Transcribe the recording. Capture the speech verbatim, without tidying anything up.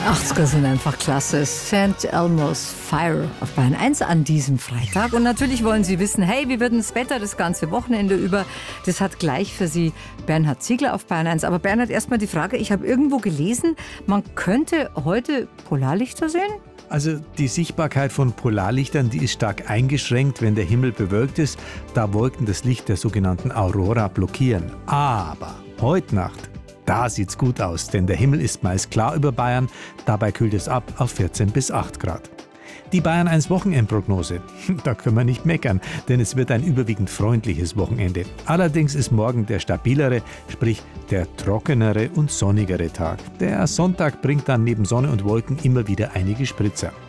achtziger sind einfach klasse. Saint Elmo's Fire auf Bayern eins an diesem Freitag. Und natürlich wollen Sie wissen, hey, wie wird denn das Wetter das ganze Wochenende über? Das hat gleich für Sie Bernhard Ziegler auf Bayern eins. Aber Bernhard, erstmal die Frage, ich habe irgendwo gelesen, man könnte heute Polarlichter sehen? Also die Sichtbarkeit von Polarlichtern, die ist stark eingeschränkt, wenn der Himmel bewölkt ist, da Wolken das Licht der sogenannten Aurora blockieren. Aber heute Nacht, da sieht's gut aus, denn der Himmel ist meist klar über Bayern, dabei kühlt es ab auf vierzehn bis acht Grad. Die Bayern eins Wochenendprognose, da können wir nicht meckern, denn es wird ein überwiegend freundliches Wochenende. Allerdings ist morgen der stabilere, sprich der trockenere und sonnigere Tag. Der Sonntag bringt dann neben Sonne und Wolken immer wieder einige Spritzer.